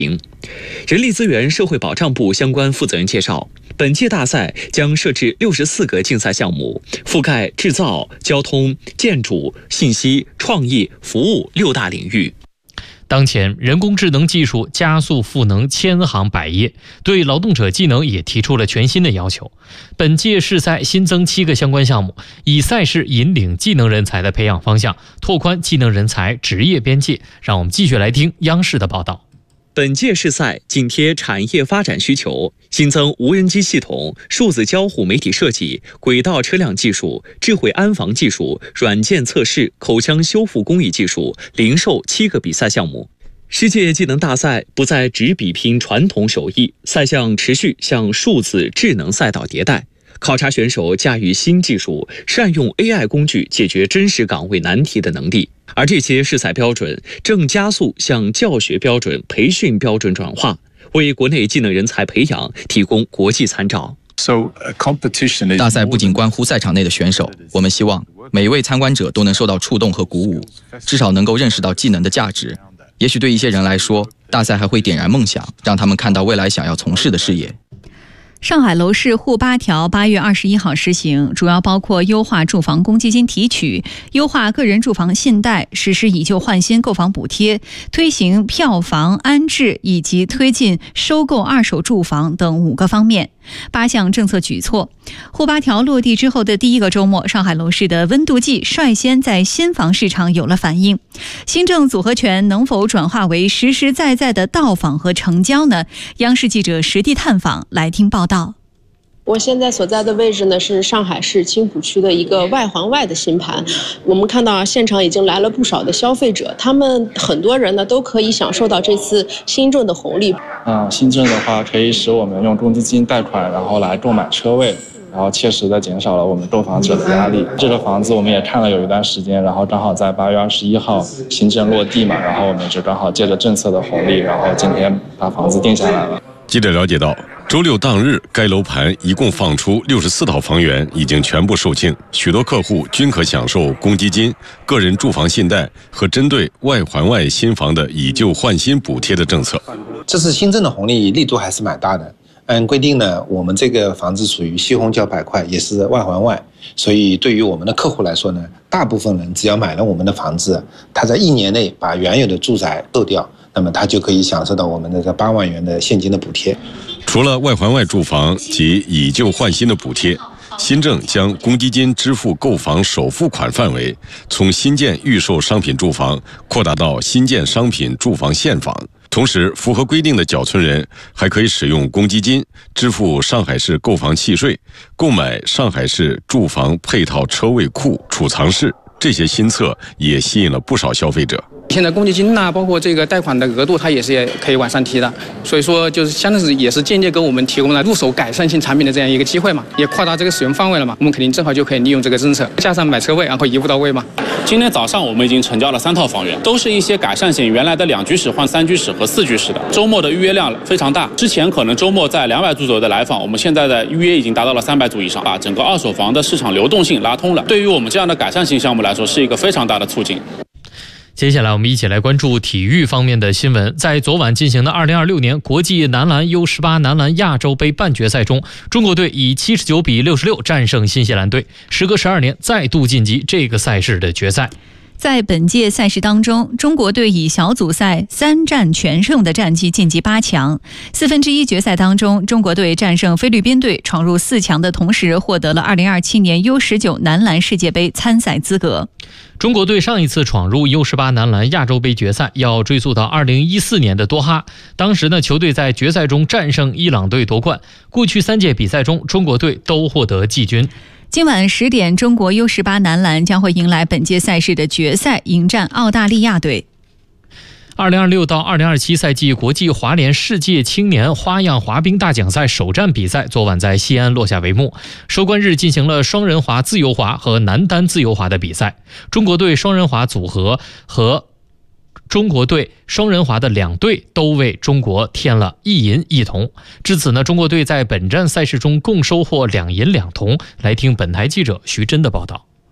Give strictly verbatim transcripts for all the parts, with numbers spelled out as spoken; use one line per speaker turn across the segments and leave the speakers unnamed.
人力资源社会保障部相关负责人介绍，本届大赛将设置六十四个竞赛项目，覆盖制造、交通、建筑、信息、创意、服务六大领域。
当前，人工智能技术加速赋能千行百业，对劳动者技能也提出了全新的要求。本届试赛新增七个相关项目，以赛事引领技能人才的培养方向，拓宽技能人才职业边界。让我们继续来听央视的报道。
本届试赛紧贴产业发展需求，新增无人机系统、数字交互媒体设计、轨道车辆技术、智慧安防技术、软件测试、口腔修复工艺技术、零售七个比赛项目。世界技能大赛不再只比拼传统手艺，赛项持续向数字智能赛道迭代，考察选手驾驭新技术、善用 A I 工具解决真实岗位难题的能力。而这些试赛标准正加速向教学标准、培训标准转化，为国内技能人才培养提供国际参照。
大赛不仅关乎赛场内的选手，我们希望每一位参观者都能受到触动和鼓舞，至少能够认识到技能的价值。也许对一些人来说，大赛还会点燃梦想，让他们看到未来想要从事的事业。
上海楼市沪八条八月二十一号施行，主要包括优化住房公积金提取、优化个人住房信贷、实施以旧换新购房补贴、推行票房安置以及推进收购二手住房等五个方面。八项政策举措。沪八条落地之后的第一个周末，上海楼市的温度计率先在新房市场有了反应。新政组合拳能否转化为实实在在的到访和成交呢？央视记者实地探访，来听报道。
我现在所在的位置呢是上海市青浦区的一个外环外的新盘，我们看到啊，现场已经来了不少的消费者，他们很多人呢都可以享受到这次新政的红利。
啊、嗯，新政的话可以使我们用公积金贷款，然后来购买车位，然后切实的减少了我们购房者的压力。这个房子我们也看了有一段时间，然后刚好在八月二十一号新政落地嘛，然后我们就刚好借着政策的红利，然后今天把房子定下来了。
记者了解到，周六当日，该楼盘一共放出六十四套房源，已经全部售罄，许多客户均可享受公积金、个人住房信贷和针对外环外新房的以旧换新补贴的政策。
这次新政的红利力度还是蛮大的。按规定呢，我们这个房子属于西红角板块，也是外环外，所以对于我们的客户来说呢，大部分人只要买了我们的房子，他在一年内把原有的住宅售掉，那么他就可以享受到我们的这八万元的现金的补贴。
除了外环外住房及以旧换新的补贴，新政将公积金支付购房首付款范围从新建预售商品住房扩大到新建商品住房现房。同时，符合规定的缴存人还可以使用公积金支付上海市购房契税，购买上海市住房配套车位库储藏室。这些新策也吸引了不少消费者。
现在公积金呐、啊，包括这个贷款的额度，它也是也可以往上提的，所以说就是相当是也是间接给我们提供了入手改善性产品的这样一个机会嘛，也扩大这个使用范围了嘛，我们肯定正好就可以利用这个政策，加上买车位，然后一步到位嘛。
今天早上我们已经成交了三套房源，都是一些改善型原来的两居室换三居室和四居室的，周末的预约量非常大。之前可能周末在两百组左右的来访，我们现在的预约已经达到了三百组以上，把整个二手房的市场流动性拉通了。对于我们这样的改善型项目来说，是一个非常大的促进。
接下来我们一起来关注体育方面的新闻。在昨晚进行的二零二六年国际男篮 U 十八 男篮亚洲杯半决赛中，中国队以七十九比六十六战胜新西兰队，时隔十二年再度晋级这个赛事的决赛。
在本届赛事当中，中国队以小组赛三战全胜的战绩晋级八强。四分之一决赛当中，中国队战胜菲律宾队，闯入四强的同时，获得了二零二七年 U 十九 男篮世界杯参赛资格。
中国队上一次闯入 U 十八 男篮亚洲杯决赛要追溯到二零一四年的多哈，当时呢，球队在决赛中战胜伊朗队夺冠。过去三届比赛中，中国队都获得季军。
今晚十点，中国 U 十八 男篮将会迎来本届赛事的决赛，迎战澳大利亚队。
二零二六到二零二七赛季国际滑联世界青年花样滑冰大奖赛首站比赛昨晚在西安落下帷幕。收官日进行了双人滑自由滑和男单自由滑的比赛，中国队双人滑组合和中国队双人滑的两队都为中国添了一银一铜。至此呢，中国队在本站赛事中共收获两银两铜。来听本台记者徐真的报道。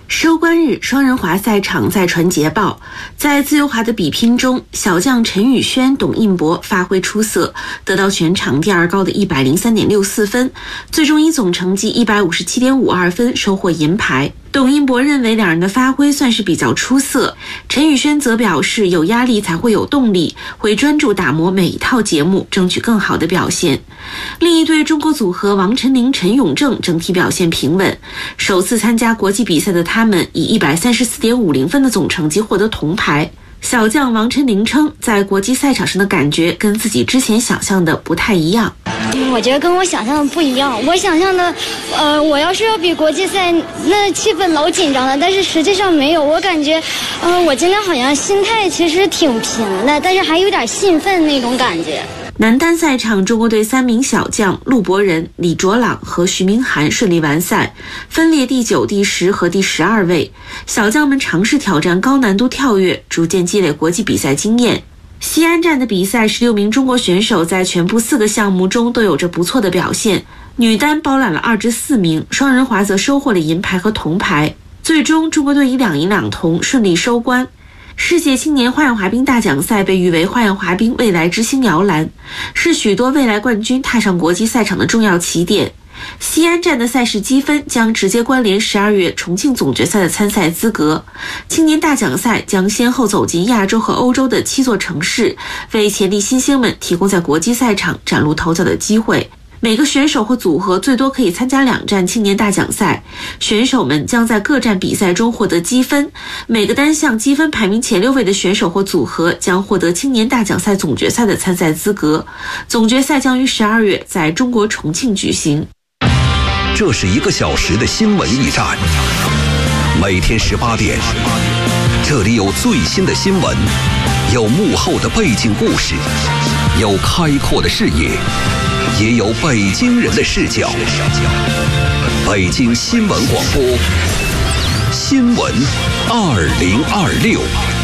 收官日，双人滑赛场再传捷报。在自由滑的比拼中，小将陈宇轩、董应博发挥出色，得到全场第二高的一百零三点六四分，最终以总成绩一百五十七点五二分收获银牌。董应博认为两人的发挥算是比较出色，陈宇轩则表示有压力才会有动力，会专注打磨每一套节目，争取更好的表现。另一对中国组合王晨宁、陈永正整体表现平稳，首次参加国际比赛的他们以一百三十四点五零分的总成绩获得铜牌。小将王晨宁称，在国际赛场上的感觉跟自己之前想象的不太一样。
嗯，我觉得跟我想象的不一样。我想象的，呃，我要是要比国际赛，那气氛老紧张了，但是实际上没有。我感觉，呃，我今天好像心态其实挺平的，但是还有点兴奋那种感觉。
男单赛场，中国队三名小将陆博仁、李卓朗和徐明涵顺利完赛，分列第九、第十和第十二位。小将们尝试挑战高难度跳跃，逐渐积累国际比赛经验。西安站的比赛，十六名中国选手在全部四个项目中都有着不错的表现。女单包揽了二至四名，双人滑则收获了银牌和铜牌。最终，中国队以两银两铜顺利收官。世界青年花样滑冰大奖赛被誉为花样滑冰未来之星摇篮，是许多未来冠军踏上国际赛场的重要起点。西安站的赛事积分将直接关联十二月重庆总决赛的参赛资格。青年大奖赛将先后走进亚洲和欧洲的七座城市，为潜力新星们提供在国际赛场崭露头角的机会。每个选手或组合最多可以参加两站青年大奖赛，选手们将在各站比赛中获得积分，每个单项积分排名前六位的选手或组合将获得青年大奖赛总决赛的参赛资格。总决赛将于十二月在中国重庆举行。
这是一个小时的新闻驿站，每天十八点，这里有最新的新闻，有幕后的背景故事，有开阔的视野，也有北京人的视角。北京新闻广播，新闻二零二六。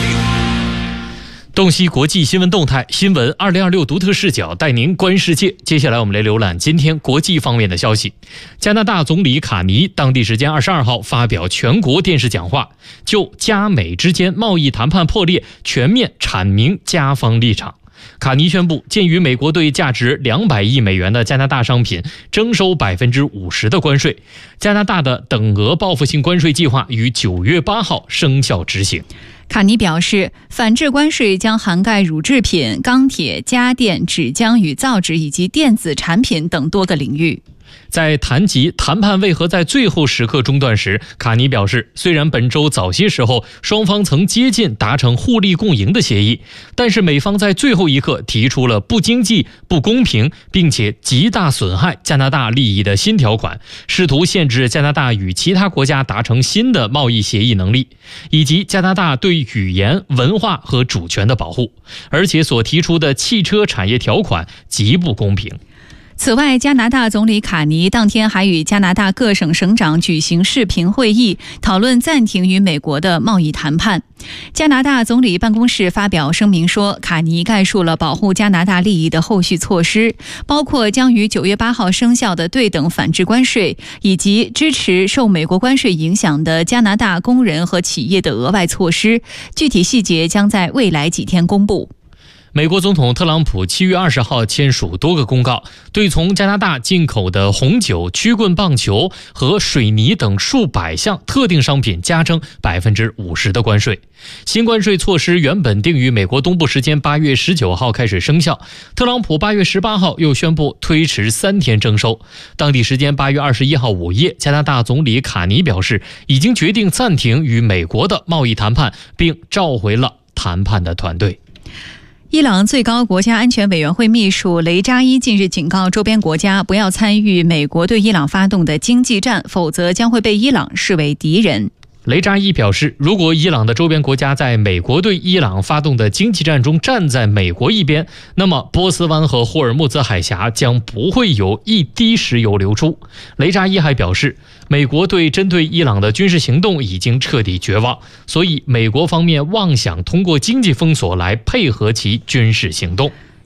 洞悉国际新闻动态，新闻二零二六独特视角带您观世界。接下来我们来浏览今天国际方面的消息。加拿大总理卡尼当地时间二十二号发表全国电视讲话，就加美之间贸易谈判破裂全面阐明加方立场。卡尼宣布，鉴于美国对价值两百亿美元的加拿大商品征收百分之五十的关税，加拿大的等额报复性关税计划于九月八号生效执行。
卡尼表示，反制关税将涵盖乳制品、钢铁、家电、纸浆与造纸以及电子产品等多个领域。
在谈及谈判为何在最后时刻中断时，卡尼表示，虽然本周早些时候双方曾接近达成互利共赢的协议，但是美方在最后一刻提出了不经济、不公平并且极大损害加拿大利益的新条款，试图限制加拿大与其他国家达成新的贸易协议能力，以及加拿大对语言、文化和主权的保护，而且所提出的汽车产业条款极不公平。
此外，加拿大总理卡尼当天还与加拿大各省省长举行视频会议，讨论暂停与美国的贸易谈判。加拿大总理办公室发表声明说，卡尼概述了保护加拿大利益的后续措施，包括将于九月八号生效的对等反制关税，以及支持受美国关税影响的加拿大工人和企业的额外措施。具体细节将在未来几天公布。
美国总统特朗普七月二十号签署多个公告，对从加拿大进口的红酒、曲棍棒球和水泥等数百项特定商品加征百分之五十的关税。新关税措施原本定于美国东部时间八月十九号开始生效，特朗普八月十八号又宣布推迟三天征收。当地时间八月二十一号午夜，加拿大总理卡尼表示，已经决定暂停与美国的贸易谈判，并召回了谈判的团队。
伊朗最高国家安全委员会秘书雷扎伊近日警告周边国家不要参与美国对伊朗发动的经济战，否则将会被伊朗视为敌人。
雷扎伊表示，如果伊朗的周边国家在美国对伊朗发动的经济战中站在美国一边，那么波斯湾和霍尔木兹海峡将不会有一滴石油流出。雷扎伊还表示，美国对针对伊朗的军事行动已经彻底绝望，所以美国方面妄想通过经济封锁来配合其军事行动。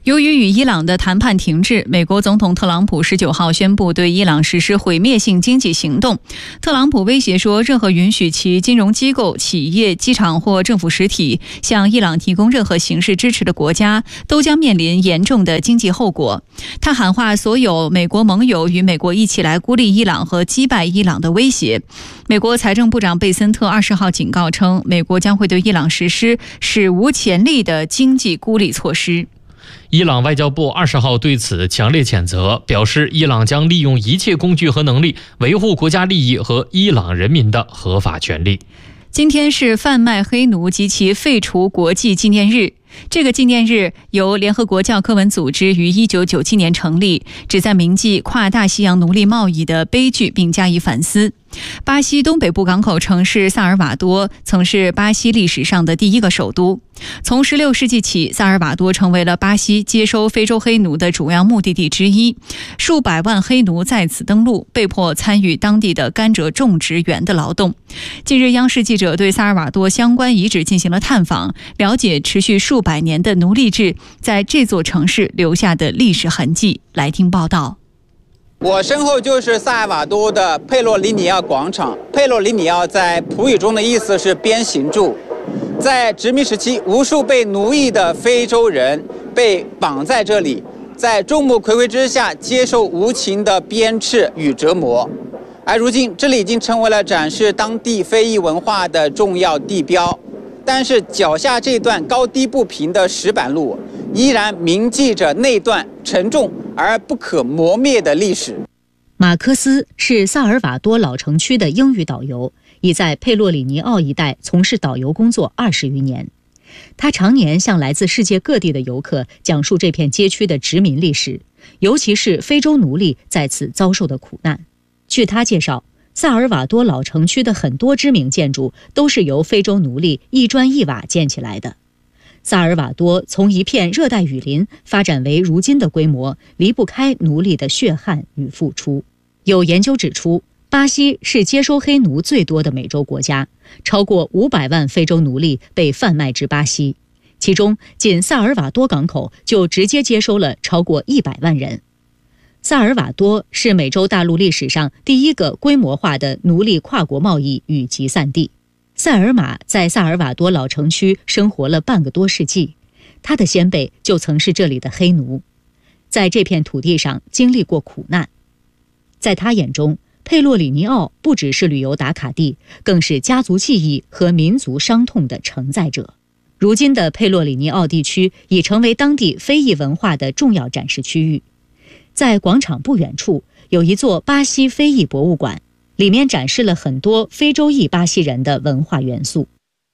由于与伊朗的谈判停滞，美国总统特朗普十九号宣布对伊朗实施毁灭性经济行动。特朗普威胁说，任何允许其金融机构、企业、机场或政府实体向伊朗提供任何形式支持的国家，都将面临严重的经济后果。他喊话所有美国盟友与美国一起来孤立伊朗和击败伊朗的威胁。美国财政部长贝森特二十号警告称，美国将会对伊朗实施史无前例的经济孤立措施。
伊朗外交部二十号对此强烈谴责，表示伊朗将利用一切工具和能力维护国家利益和伊朗人民的合法权利。
今天是贩卖黑奴及其废除国际纪念日。这个纪念日由联合国教科文组织于一九九七年成立，旨在铭记跨大西洋奴隶贸易的悲剧并加以反思。巴西东北部港口城市萨尔瓦多曾是巴西历史上的第一个首都。从十六世纪起，萨尔瓦多成为了巴西接收非洲黑奴的主要目的地之一。数百万黑奴在此登陆，被迫参与当地的甘蔗种植园的劳动。近日，央视记者对萨尔瓦多相关遗址进行了探访，了解持续数百年的奴隶制在这座城市留下的历史痕迹。来听报道。
我身后就是萨尔瓦多的佩洛里尼奥广场。佩洛里尼奥在葡语中的意思是鞭刑柱。在殖民时期，无数被奴役的非洲人被绑在这里，在众目睽睽之下接受无情的鞭笞与折磨。而如今，这里已经成为了展示当地非裔文化的重要地标。但是脚下这段高低不平的石板路，依然铭记着那段沉重而不可磨灭的历史。
马科斯是萨尔瓦多老城区的英语导游，已在佩洛里尼奥一带从事导游工作二十余年。他常年向来自世界各地的游客讲述这片街区的殖民历史，尤其是非洲奴隶在此遭受的苦难。据他介绍，萨尔瓦多老城区的很多知名建筑都是由非洲奴隶一砖一瓦建起来的。萨尔瓦多从一片热带雨林发展为如今的规模，离不开奴隶的血汗与付出。有研究指出，巴西是接收黑奴最多的美洲国家，超过五百万非洲奴隶被贩卖至巴西，其中仅萨尔瓦多港口就直接接收了超过一百万人。萨尔瓦多是美洲大陆历史上第一个规模化的奴隶跨国贸易与集散地。塞尔玛在萨尔瓦多老城区生活了半个多世纪，他的先辈就曾是这里的黑奴，在这片土地上经历过苦难。在他眼中，佩洛里尼奥不只是旅游打卡地，更是家族记忆和民族伤痛的承载者。如今的佩洛里尼奥地区已成为当地非裔文化的重要展示区域。在广场不远处有一座巴西非裔博物馆，里面展示了很多非洲裔巴西人的文化元素。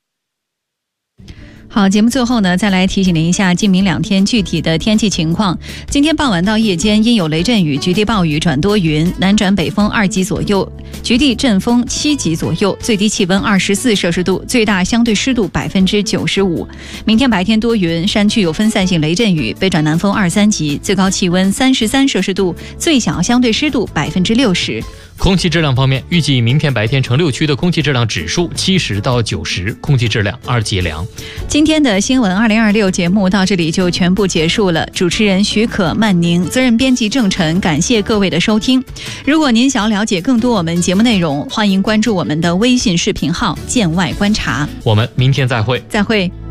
好，节目最后呢，再来提醒您一下今明两天具体的天气情况。今天傍晚到夜间阴有雷阵雨，局地暴雨转多云，南转北风二级左右，局地阵风七级左右，最低气温二十四摄氏度，最大相对湿度百分之九十五。明天白天多云，山区有分散性雷阵雨，北转南风二三级，最高气温三十三摄氏度，最小相对湿度百分之六十。
空气质量方面，预计明天白天城六区的空气质量指数七十到九十，空气质量二级良。
今天的新闻二零二六节目到这里就全部结束了。主持人许可、曼宁，责任编辑郑晨，感谢各位的收听。如果您想要了解更多我们节目内容，欢迎关注我们的微信视频号“见外观察”。
我们明天再会。
再会。